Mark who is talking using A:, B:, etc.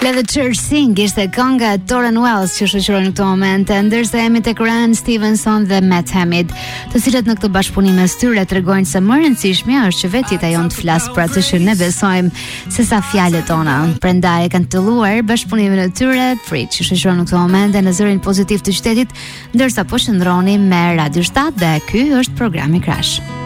A: Let the Church Sing ishte kënga e Tauren Wells që shoqëron në këtë moment, ndërsa jemi tek Ryan Stevenson dhe Matt Hamid, të cilët në këtë bashkëpunim mes tyre tregojnë se më e rëndësishmja është që vetë jeta jon të flas për atë që ne besojmë, sesa fjalët tona. Prandaj kanë filluar bashkëpunimin e tyre, Frit që shoqëron në këtë moment në zërin pozitiv të qytetit, ndërsa po shndroni me Radio 7 dhe ky është programi Crash.